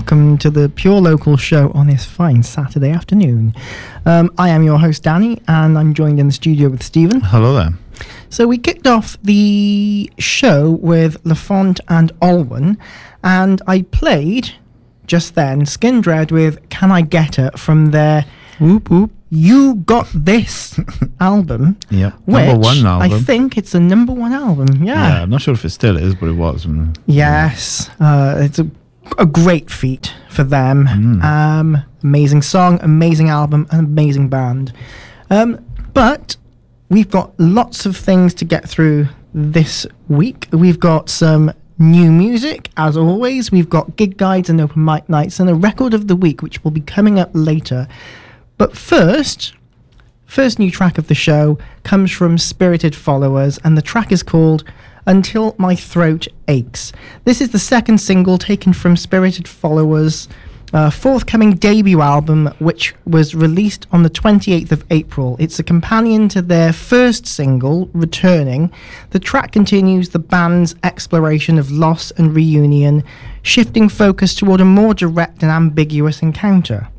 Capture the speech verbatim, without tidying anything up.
welcome to the Pure Local show on this fine Saturday afternoon. Um, I am your host, Danny, and I'm joined in the studio with Stephen. Hello there. So we kicked off the show with Lafont and Olwen, and I played, just then, Skindred with Can I Get Her from their whoop, whoop, You Got This album. Yeah, which number one album. I think it's the number one album, yeah. Yeah, I'm not sure if it still is, but it was. When, yes, uh, it's a, a great feat for them. Mm. Um, amazing song, amazing album, an amazing band. Um, but we've got lots of things to get through this week. We've got some new music, as always. We've got gig guides and open mic nights and a record of the week, which will be coming up later. But first, first new track of the show comes from Spirited Followers, and the track is called Until My Throat Aches. This is the second single taken from Spirited Followers' uh, forthcoming debut album, which was released on the twenty-eighth of April. It's a companion to their first single, Returning. The track continues the band's exploration of loss and reunion, shifting focus toward a more direct and ambiguous encounter.